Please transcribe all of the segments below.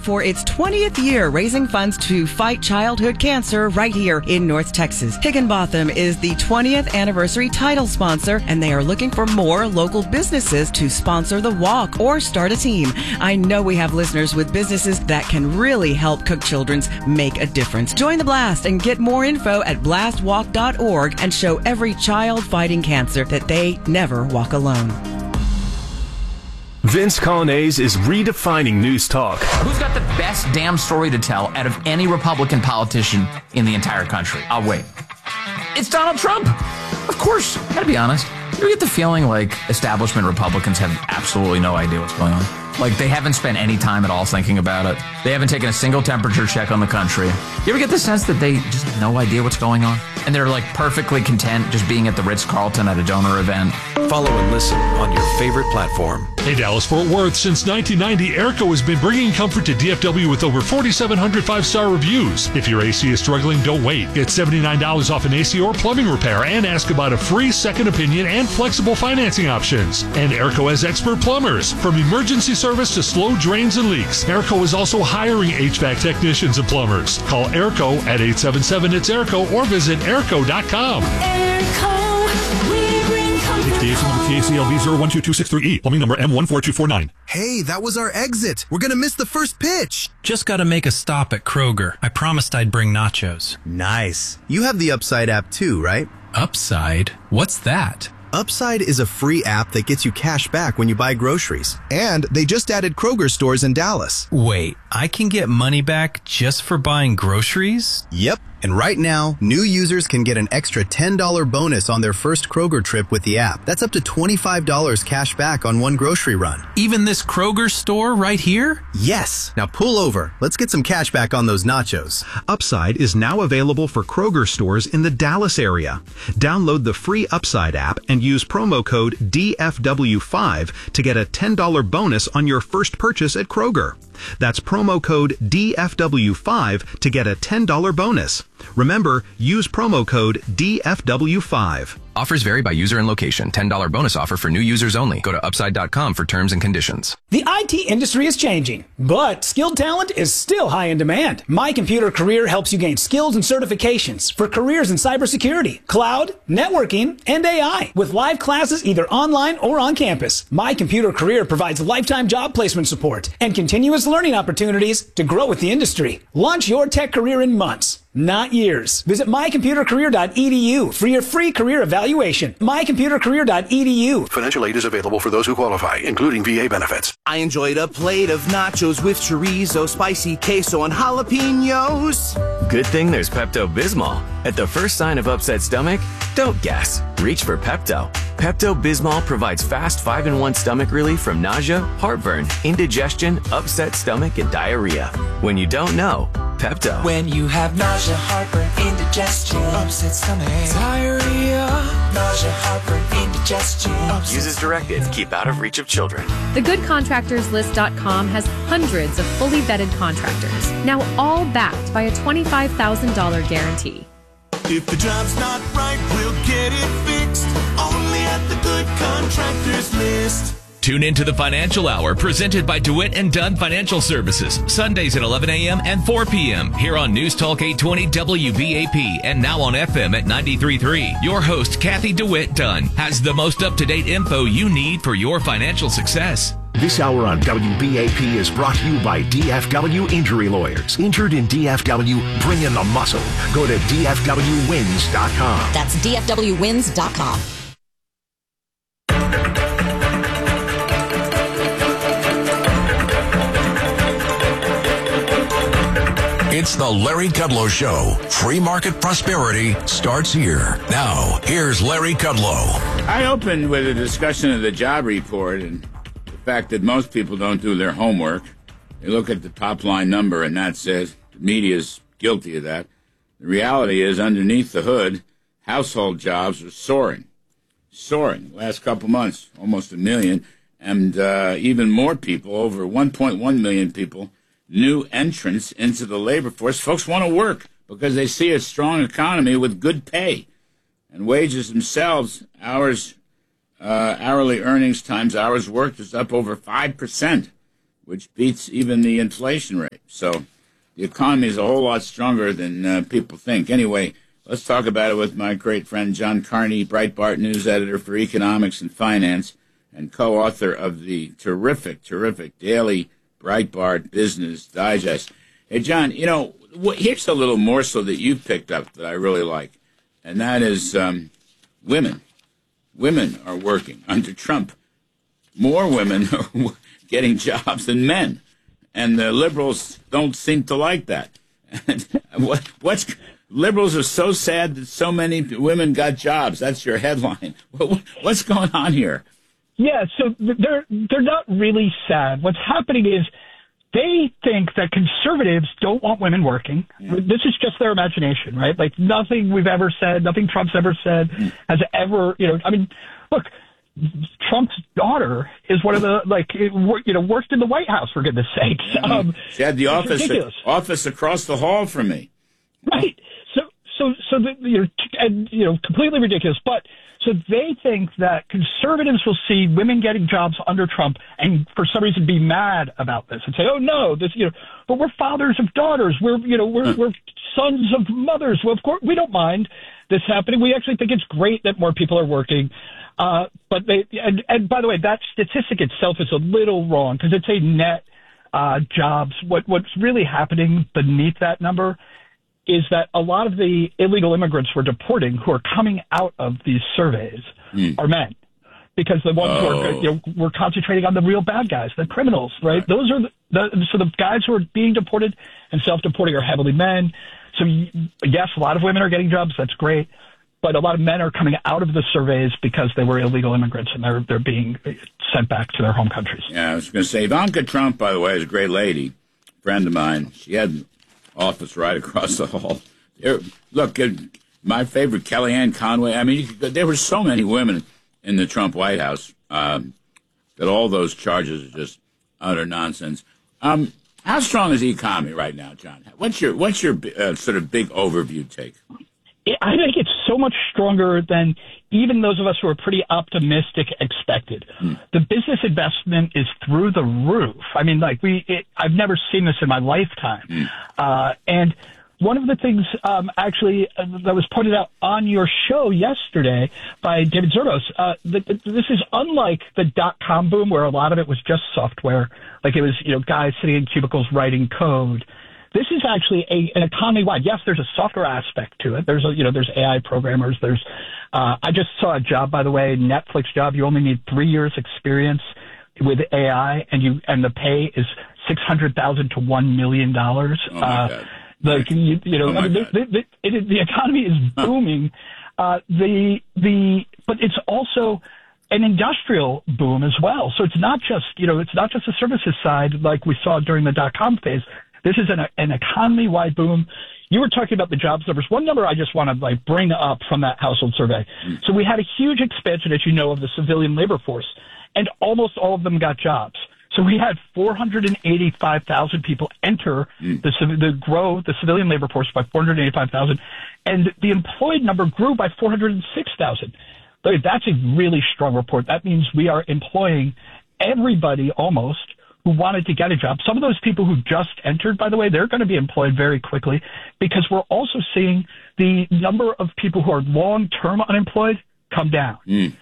for its 20th year raising funds to fight childhood cancer right here in North Texas. Higginbotham is the 20th anniversary title sponsor, and they are looking for more local businesses to sponsor the walk or start a team. I know we have listeners with businesses that can really help Cook Children's make a difference. Join the blast and get more info at blastwalk.org and show every child fighting cancer that they never walk alone. Vince Colonnese is redefining news talk. Who's got the best damn story to tell out of any Republican politician in the entire country? I'll wait. It's Donald Trump. Of course. Gotta be honest. You get the feeling like establishment Republicans have absolutely no idea what's going on. Like, they haven't spent any time at all thinking about it. They haven't taken a single temperature check on the country. You ever get the sense that they just have no idea what's going on? And they're, like, perfectly content just being at the Ritz-Carlton at a donor event? Follow and listen on your favorite platform. Hey, Dallas-Fort Worth, since 1990, Airco has been bringing comfort to DFW with over 4,700 five-star reviews. If your AC is struggling, don't wait. Get $79 off an AC or plumbing repair and ask about a free second opinion and flexible financing options. And Airco has expert plumbers. From emergency service to slow drains and leaks, Airco is also hiring HVAC technicians and plumbers. Call Airco at 877-ITS-AIRCO or visit airco.com. Airco, we bring comfort. HDA number KACLV 012263E. Plumbing number M14249. Hey, that was our exit. We're going to miss the first pitch. Just got to make a stop at Kroger. I promised I'd bring nachos. Nice. You have the Upside app too, right? Upside? What's that? Upside is a free app that gets you cash back when you buy groceries. And they just added Kroger stores in Dallas. Wait, I can get money back just for buying groceries? Yep. And right now, new users can get an extra $10 bonus on their first Kroger trip with the app. That's up to $25 cash back on one grocery run. Even this Kroger store right here? Yes. Now pull over. Let's get some cash back on those nachos. Upside is now available for Kroger stores in the Dallas area. Download the free Upside app and use promo code DFW5 to get a $10 bonus on your first purchase at Kroger. That's promo code DFW5 to get a $10 bonus. Remember, use promo code DFW5. Offers vary by user and location. $10 bonus offer for new users only. Go to upside.com for terms and conditions. The IT industry is changing, but skilled talent is still high in demand. My Computer Career helps you gain skills and certifications for careers in cybersecurity, cloud, networking, and AI with live classes either online or on campus. My Computer Career provides lifetime job placement support and continuous learning opportunities to grow with the industry. Launch your tech career in months, not years. Visit mycomputercareer.edu for your free career evaluation. mycomputercareer.edu. Financial aid is available for those who qualify, including VA benefits. I enjoyed a plate of nachos with chorizo, spicy queso, and jalapenos. Good thing there's Pepto-Bismol. At the first sign of upset stomach, don't guess. Reach for Pepto. Pepto-Bismol provides fast 5-in-1 stomach relief from nausea, heartburn, indigestion, upset stomach, and diarrhea. When you don't know, Pepto. When you have nausea, heartburn, indigestion, upset stomach, diarrhea, nausea, heartburn, indigestion. Use as directed. Keep out of reach of children. TheGoodContractorsList.com has hundreds of fully vetted contractors, now all backed by a $25,000 guarantee. If the job's not right, we'll get it fixed. Only at the Good Contractors List. Tune into the Financial Hour presented by DeWitt and Dunn Financial Services, Sundays at 11 a.m. and 4 p.m. here on News Talk 820 WBAP and now on FM at 93.3. Your host, Kathy DeWitt Dunn, has the most up-to-date info you need for your financial success. This hour on WBAP is brought to you by DFW Injury Lawyers. Injured in DFW, bring in the muscle. Go to DFWwins.com. That's DFWwins.com. It's the Larry Kudlow Show. Free market prosperity starts here. Now, here's Larry Kudlow. I opened with a discussion of the job report and the fact that most people don't do their homework. They look at the top line number and that says the media's guilty of that. The reality is underneath the hood, household jobs are soaring. Soaring. Last couple months, almost 1 million. And even more people, over 1.1 million people, new entrants into the labor force. Folks want to work because they see a strong economy with good pay. And wages themselves, hourly earnings times hours worked is up over 5%, which beats even the inflation rate. So the economy is a whole lot stronger than people think. Anyway, let's talk about it with my great friend John Carney, Breitbart news editor for economics and finance, and co-author of the terrific daily Breitbart Business Digest. Hey, John, here's a little morsel that you picked up that I really like, and that is women. Women are working under Trump. More women are getting jobs than men, and the liberals don't seem to like that. Liberals are so sad that so many women got jobs. That's your headline. What's going on here? Yeah, so they're not really sad. What's happening is they think that conservatives don't want women working. This is just their imagination, right? Like nothing we've ever said, nothing Trump's ever said has ever, look, Trump's daughter is one of the, worked in the White House, for goodness sakes. She had the office across the hall from me. Right. So completely ridiculous. But so they think that conservatives will see women getting jobs under Trump and for some reason be mad about this and say, oh no, this, but we're fathers of daughters. We're sons of mothers. Well, of course, we don't mind this happening. We actually think it's great that more people are working. But and by the way, that statistic itself is a little wrong because it's a net jobs. What's really happening beneath that number is that a lot of the illegal immigrants we're deporting who are coming out of these surveys are men, because the ones who are, we're concentrating on the real bad guys, the criminals, right? Those are so the guys who are being deported and self-deporting are heavily men. So yes, a lot of women are getting jobs. That's great. But a lot of men are coming out of the surveys because they were illegal immigrants and they're being sent back to their home countries. Yeah, I was going to say, Ivanka Trump, by the way, is a great lady, friend of mine. She had an office right across the hall. Look, my favorite, Kellyanne Conway. I mean, there were so many women in the Trump White House that all those charges are just utter nonsense. How strong is the economy right now, John? What's your sort of big overview take? I think it's so much stronger than even those of us who are pretty optimistic expected. The business investment is through the roof. I mean, I've never seen this in my lifetime. And one of the things, that was pointed out on your show yesterday by David Zerdos, this is unlike the dot-com boom where a lot of it was just software. Like it was, guys sitting in cubicles writing code. This is actually an economy-wide. Yes, there's a software aspect to it. There's AI programmers. I just saw a job, by the way, Netflix job. You only need 3 years experience with AI, and the pay is $600,000 to $1 million. Oh my God. The economy is booming. But it's also an industrial boom as well. So it's not just the services side like we saw during the dot-com phase. This is an economy-wide boom. You were talking about the jobs numbers. One number I just want to bring up from that household survey. So we had a huge expansion, as you know, of the civilian labor force, and almost all of them got jobs. So we had 485,000 people enter the civilian labor force by 485,000, and the employed number grew by 406,000. That's a really strong report. That means we are employing everybody almost who wanted to get a job. Some of those people who just entered, by the way, they're going to be employed very quickly, because we're also seeing the number of people who are long-term unemployed come down.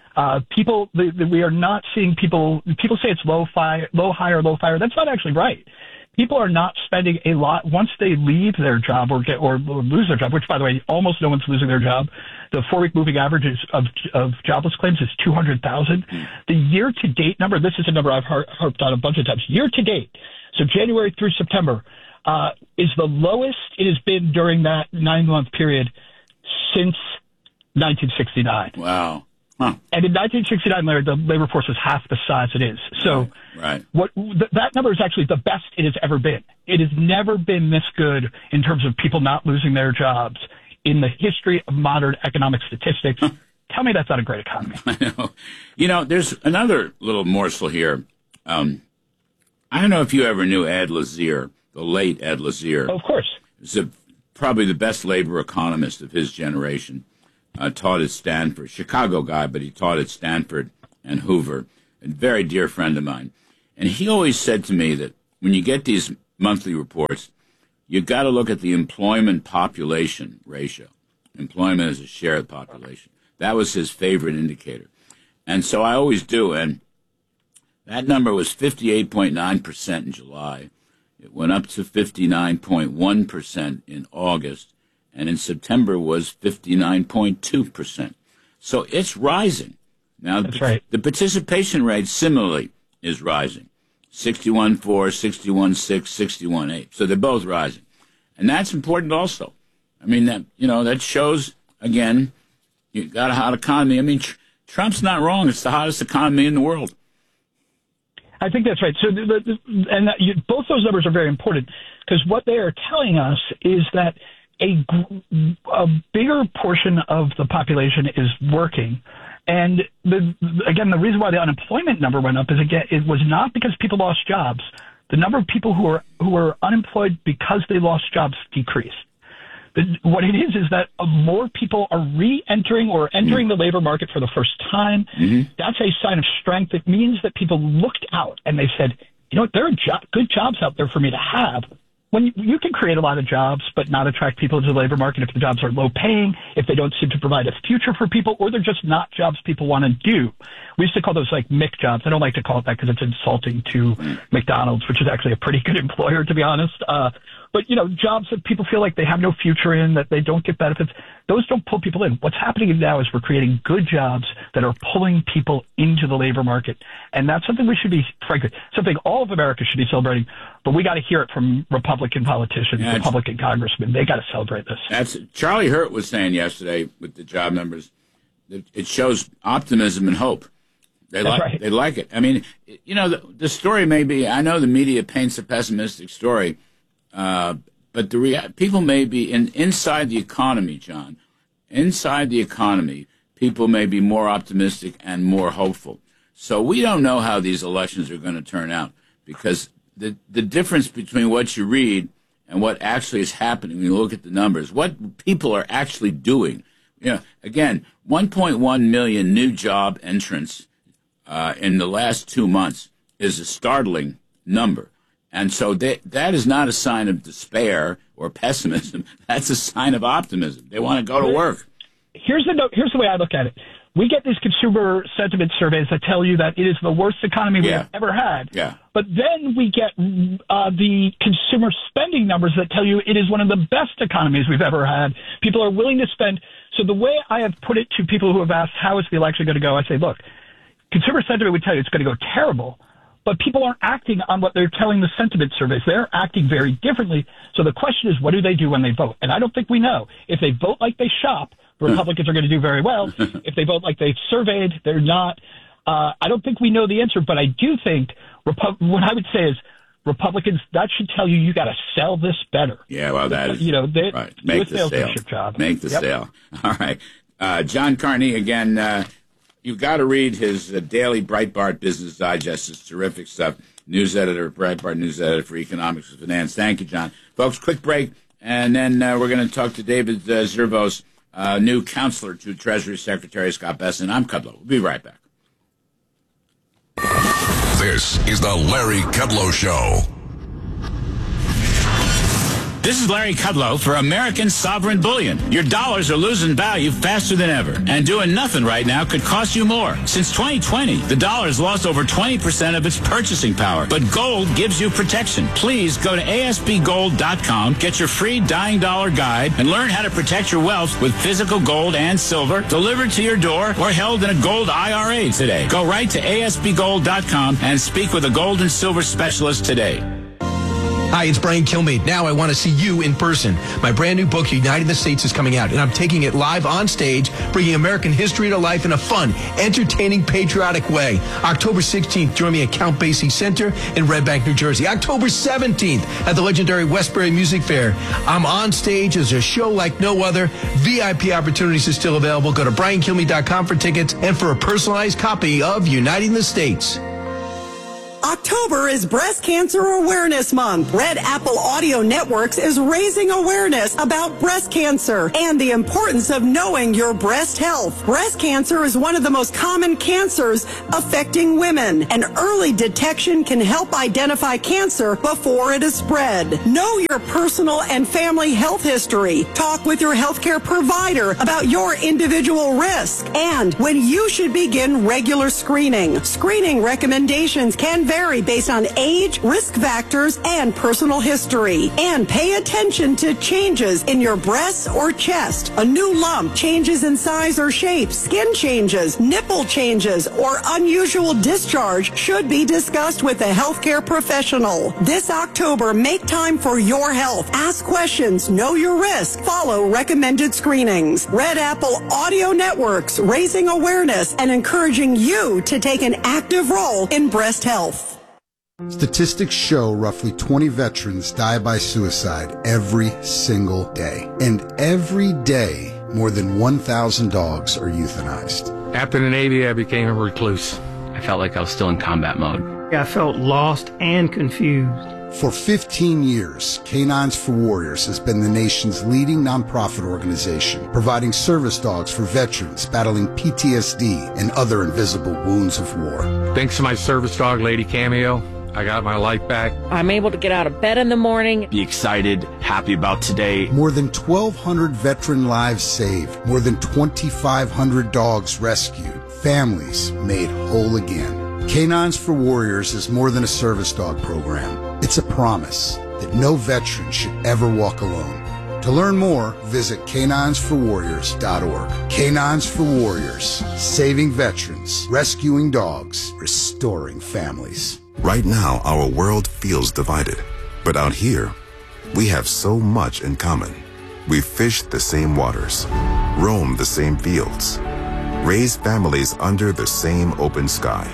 We are not seeing people say it's low hire. That's not actually right. People are not spending a lot once they leave their job or lose their job, which, by the way, almost no one's losing their job. The 4-week moving average of jobless claims is 200,000. The year-to-date number, this is a number I've harped on a bunch of times, year-to-date, so January through September, is the lowest it has been during that 9-month period since 1969. Wow. Huh. And in 1969, Larry, the labor force was half the size it is. So right. That number is actually the best it has ever been. It has never been this good in terms of people not losing their jobs in the history of modern economic statistics. Tell me that's not a great economy. I know. There's another little morsel here. I don't know if you ever knew Ed Lazier, the late Ed Lazier. Of course. He's probably the best labor economist of his generation. Taught at Stanford, Chicago guy, but he taught at Stanford and Hoover, a very dear friend of mine. And he always said to me that when you get these monthly reports, you got to look at the employment population ratio. Employment as a share of the population. That was his favorite indicator. And so I always do. And that number was 58.9% in July. It went up to 59.1% in August. And in September was 59.2%. So it's rising. Now, that's right. The participation rate similarly is rising. 61.4, 61.6, 61.8. So they're both rising. And that's important also. I mean, that shows, again, you got a hot economy. I mean, Trump's not wrong. It's the hottest economy in the world. I think that's right. So, both those numbers are very important because what they are telling us is that a bigger portion of the population is working. And the reason why the unemployment number went up is, again, it was not because people lost jobs. The number of people who are unemployed because they lost jobs decreased. What it is that more people are re-entering or entering the labor market for the first time. Mm-hmm. That's a sign of strength. It means that people looked out and they said, you know what, there are good jobs out there for me to have. When you can create a lot of jobs but not attract people to the labor market if the jobs are low paying, if they don't seem to provide a future for people, or they're just not jobs people want to do. We used to call those like Mick jobs. I don't like to call it that because it's insulting to McDonald's, which is actually a pretty good employer, to be honest. But, jobs that people feel like they have no future in, that they don't get benefits, those don't pull people in. What's happening now is we're creating good jobs that are pulling people into the labor market. And that's something we should be, frankly, something all of America should be celebrating. But we got to hear it from Republican politicians, Republican congressmen. They got to celebrate this. That's Charlie Hurt was saying yesterday with the job numbers. It shows optimism and hope. They like it. I mean, the story may be, I know the media paints a pessimistic story, but people may be inside the economy, John. Inside the economy, people may be more optimistic and more hopeful. So we don't know how these elections are going to turn out because the difference between what you read and what actually is happening when you look at the numbers, what people are actually doing. Again, 1.1 million new job entrants in the last 2 months is a startling number. And so that is not a sign of despair or pessimism. That's a sign of optimism. They want to go to work. Here's the way I look at it. We get these consumer sentiment surveys that tell you that it is the worst economy we've ever had. Yeah. But then we get the consumer spending numbers that tell you it is one of the best economies we've ever had. People are willing to spend. So the way I have put it to people who have asked, how is the election going to go? I say, look, consumer sentiment would tell you it's going to go terrible. But people aren't acting on what they're telling the sentiment surveys. They're acting very differently. So the question is, what do they do when they vote? And I don't think we know. If they vote like they shop, Republicans are going to do very well. If they vote like they've surveyed, they're not. I don't think we know the answer, but I do think what I would say is Republicans, that should tell you got to sell this better. Yeah, well, that is right. Make the sale. Job. Make the sale. All right. John Carney, again, you've got to read his daily Breitbart Business Digest. It's terrific stuff. News editor, Breitbart news editor for economics and finance. Thank you, John. Folks, quick break, and then we're going to talk to David Zervos, new counselor to Treasury Secretary Scott Bessent. I'm Kudlow. We'll be right back. This is the Larry Kudlow Show. This is Larry Kudlow for American Sovereign Bullion. Your dollars are losing value faster than ever, and doing nothing right now could cost you more. Since 2020, the dollar has lost over 20% of its purchasing power, but gold gives you protection. Please go to ASBGold.com, get your free Dying Dollar Guide, and learn how to protect your wealth with physical gold and silver delivered to your door or held in a gold IRA today. Go right to ASBGold.com and speak with a gold and silver specialist today. Hi, it's Brian Kilmeade. Now I want to see you in person. My brand new book, Uniting the States, is coming out, and I'm taking it live on stage, bringing American history to life in a fun, entertaining, patriotic way. October 16th, join me at Count Basie Center in Red Bank, New Jersey. October 17th at the legendary Westbury Music Fair. I'm on stage as a show like no other. VIP opportunities are still available. Go to BrianKilmeade.com for tickets and for a personalized copy of Uniting the States. October is Breast Cancer Awareness Month. Red Apple Audio Networks is raising awareness about breast cancer and the importance of knowing your breast health. Breast cancer is one of the most common cancers affecting women, and early detection can help identify cancer before it is spread. Know your personal and family health history. Talk with your healthcare provider about your individual risk and when you should begin regular screening. Screening recommendations can vary based on age, risk factors, and personal history. And pay attention to changes in your breasts or chest. A new lump, changes in size or shape, skin changes, nipple changes, or unusual discharge should be discussed with a healthcare professional. This October, make time for your health. Ask questions, know your risk, follow recommended screenings. Red Apple Audio Networks, raising awareness and encouraging you to take an active role in breast health. Statistics show roughly 20 veterans die by suicide every single day. And every day, more than 1,000 dogs are euthanized. After the Navy, I became a recluse. I felt like I was still in combat mode. I felt lost and confused. For 15 years, Canines for Warriors has been the nation's leading nonprofit organization, providing service dogs for veterans battling PTSD and other invisible wounds of war. Thanks to my service dog, Lady Cameo, I got my life back. I'm able to get out of bed in the morning. Be excited, happy about today. More than 1,200 veteran lives saved. More than 2,500 dogs rescued. Families made whole again. Canines for Warriors is more than a service dog program. It's a promise that no veteran should ever walk alone. To learn more, visit caninesforwarriors.org. Canines for Warriors, saving veterans, rescuing dogs, restoring families. Right now, our world feels divided. But out here, we have so much in common. We fish the same waters, roam the same fields, raise families under the same open sky.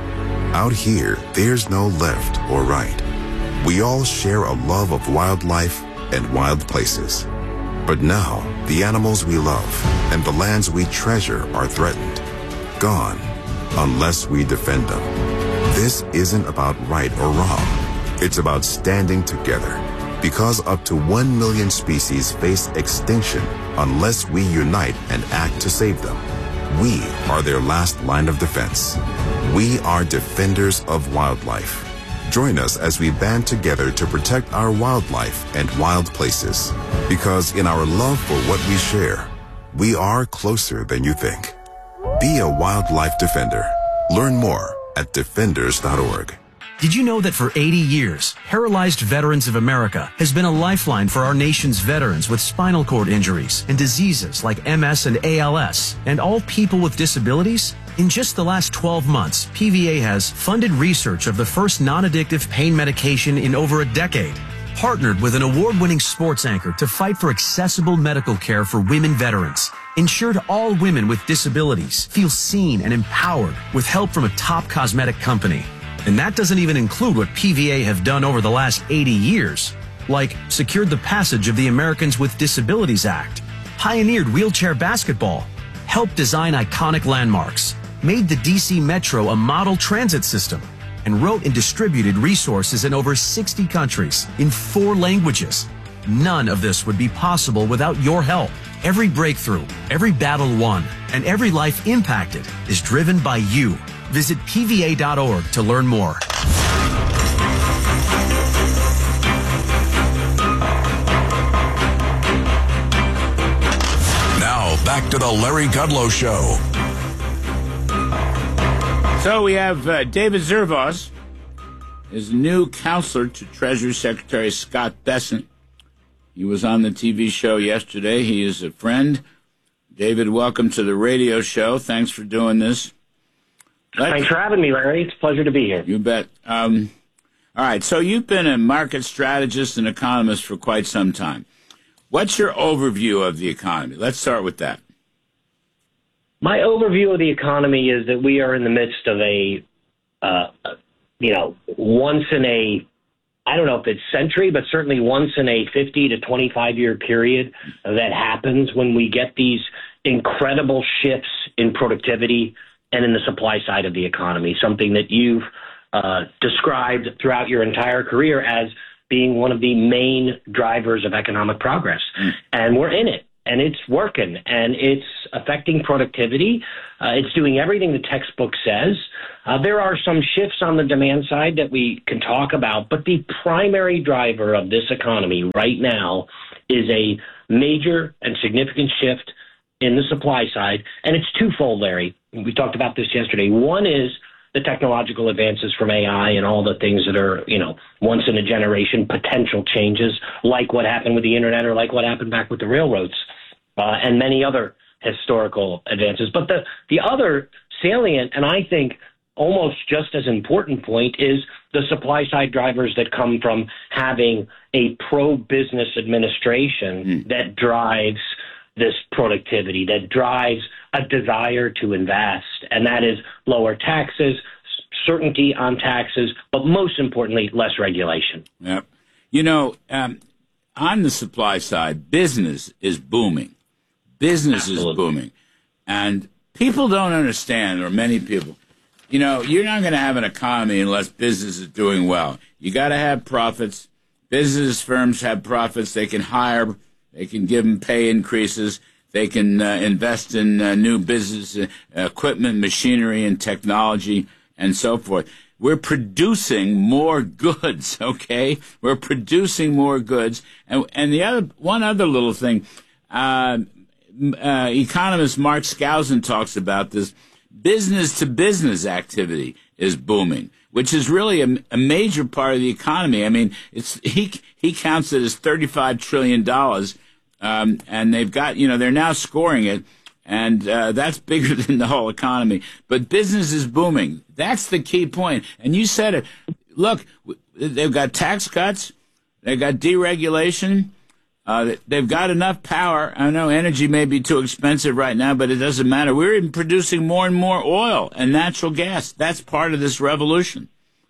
Out here, there's no left or right. We all share a love of wildlife and wild places. But now, the animals we love and the lands we treasure are threatened, gone, unless we defend them. This isn't about right or wrong. It's about standing together. Because up to 1 million species face extinction unless we unite and act to save them. We are their last line of defense. We are defenders of wildlife. Join us as we band together to protect our wildlife and wild places. Because in our love for what we share, we are closer than you think. Be a wildlife defender. Learn more at defenders.org. Did you know that for 80 years, Paralyzed Veterans of America has been a lifeline for our nation's veterans with spinal cord injuries and diseases like MS and ALS, and all people with disabilities? In just the last 12 months, PVA has funded research of the first non-addictive pain medication in over a decade, partnered with an award-winning sports anchor to fight for accessible medical care for women veterans, ensured all women with disabilities feel seen and empowered with help from a top cosmetic company. And that doesn't even include what PVA have done over the last 80 years, like secured the passage of the Americans with Disabilities Act, pioneered wheelchair basketball, helped design iconic landmarks, made the DC Metro a model transit system, and wrote and distributed resources in over 60 countries in 4 languages. None of this would be possible without your help. Every breakthrough, every battle won, and every life impacted is driven by you. Visit PVA.org to learn more. Now, back to the Larry Kudlow Show. So we have David Zervos, his new counselor to Treasury Secretary Scott Bessent. He was on the TV show yesterday. He is a friend. David, welcome to the radio show. Thanks for doing this. Thanks for having me, Larry. It's a pleasure to be here. You bet. All right, so you've been a market strategist and economist for quite some time. What's your overview of the economy? Let's start with that. My overview of the economy is that we are in the midst of a, once in a, I don't know if it's century, but certainly once in a 50 to 25 year period that happens when we get these incredible shifts in productivity and in the supply side of the economy, something that you've described throughout your entire career as being one of the main drivers of economic progress. And we're in it, and it's working, and it's affecting productivity. It's doing everything the textbook says. There are some shifts on the demand side that we can talk about, but the primary driver of this economy right now is a major and significant shift in the supply side, and it's twofold, Larry. We talked about this yesterday. One is the technological advances from AI and all the things that are, once in a generation potential changes, like what happened with the internet or like what happened back with the railroads, and many other historical advances. But the other salient, and I think almost just as important point, is the supply side drivers that come from having a pro-business administration that drives this productivity, that drives a desire to invest, and that is lower taxes, certainty on taxes, but most importantly, less regulation. Yep. On the supply side, business is booming. Business is booming. And people don't understand, or many people, you're not going to have an economy unless business is doing well. You got to have profits. Business firms have profits. They can hire. They can give them pay increases. They can invest in new business equipment, machinery, and technology, and so forth. We're producing more goods, okay? We're producing more goods. And one other little thing, economist Mark Skousen talks about this. Business-to-business activity is booming, which is really a major part of the economy. I mean, he counts it as $35 trillion. And they've got, they're now scoring it, and that's bigger than the whole economy. But business is booming. That's the key point. And you said it. Look, they've got tax cuts. They've got deregulation. They've got enough power. I know energy may be too expensive right now, but it doesn't matter. We're even producing more and more oil and natural gas. That's part of this revolution.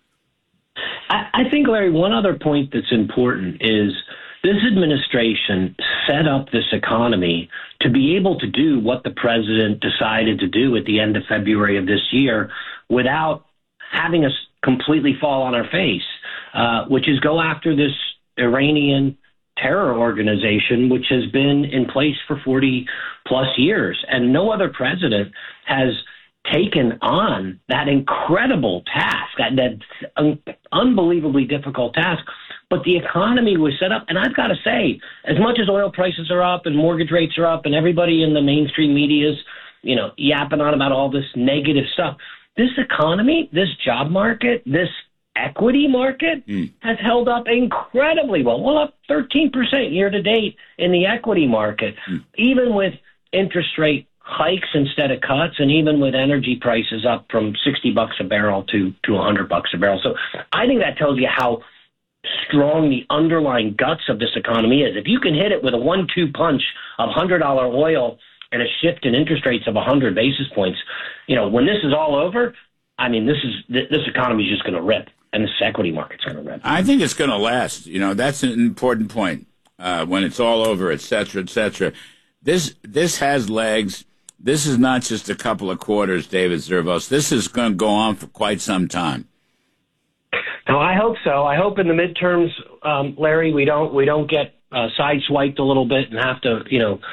I think, Larry, one other point that's important is this administration set up this economy to be able to do what the president decided to do at the end of February of this year without having us completely fall on our face, which is go after this Iranian terror organization, which has been in place for 40 plus years. And no other president has taken on that incredible task, that unbelievably difficult task. But the economy was set up, and I've got to say, as much as oil prices are up and mortgage rates are up and everybody in the mainstream media is, yapping on about all this negative stuff, this economy, this job market, this equity market has held up incredibly well. Well, up 13% year to date in the equity market, even with interest rate hikes instead of cuts, and even with energy prices up from $60 a barrel to $100 a barrel. So I think that tells you how strong the underlying guts of this economy is. If you can hit it with a 1-2 punch of $100 oil and a shift in interest rates of 100 basis points, when this is all over, I mean, this economy is just going to rip, and this equity market's going to rip. I think it's going to last. That's an important point. When it's all over, et cetera, et cetera. This has legs. This is not just a couple of quarters, David Zervos. This is going to go on for quite some time. No, I hope so. I hope in the midterms, Larry, we don't get sideswiped a little bit and have to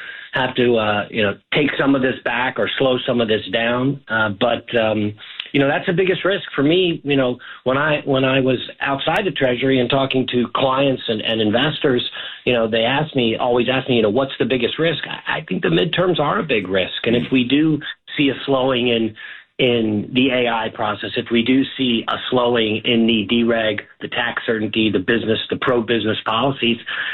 take some of this back or slow some of this down. But that's the biggest risk for me. When I was outside the Treasury and talking to clients and investors, they always ask me, what's the biggest risk? I think the midterms are a big risk. And if we do see a slowing in the AI process, if we do see a slowing in the dereg, the tax certainty, the pro-business policies,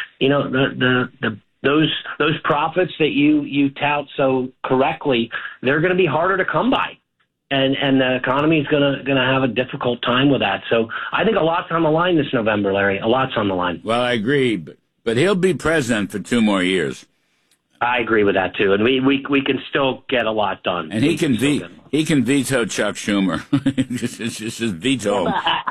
those profits that you tout so correctly, they're going to be harder to come by. And the economy is going to have a difficult time with that. So I think a lot's on the line this November, Larry. A lot's on the line. Well, I agree, but he'll be president for 2 more years. I agree with that too, and we can still get a lot done. And he can veto Chuck Schumer. just veto him.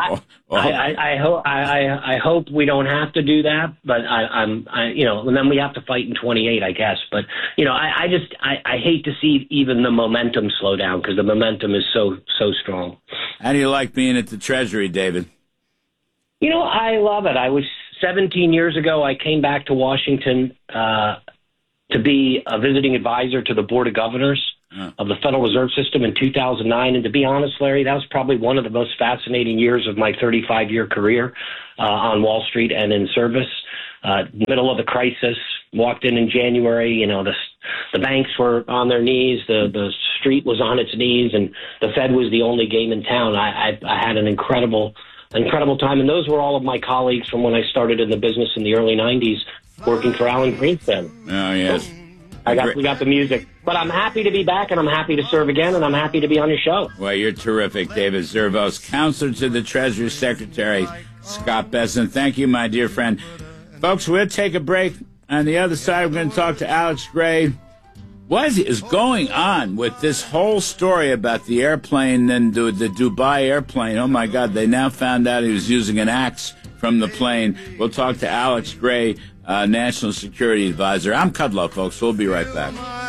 I hope we don't have to do that, but and then we have to fight in 28, I guess. But I hate to see even the momentum slow down because the momentum is so strong. How do you like being at the Treasury, David? I love it. I was 17 years ago. I came back to Washington to be a visiting advisor to the Board of Governors of the Federal Reserve System in 2009. And to be honest, Larry, that was probably one of the most fascinating years of my 35-year career on Wall Street and in service. Middle of the crisis, walked in January, the banks were on their knees, the street was on its knees, and the Fed was the only game in town. I had an incredible time, and those were all of my colleagues from when I started in the business in the early 90s, working for Alan Greenspan. Oh, yes. We got the music. But I'm happy to be back, and I'm happy to serve again, and I'm happy to be on your show. Well, you're terrific, David Zervos, Counselor to the Treasury Secretary, Scott Bessent. Thank you, my dear friend. Folks, we'll take a break. On the other side, we're going to talk to Alex Gray. What is going on with this whole story about the airplane and the Dubai airplane? Oh, my God, they now found out he was using an axe from the plane. We'll talk to Alex Gray, National Security Advisor. I'm Kudlow, folks. We'll be right back.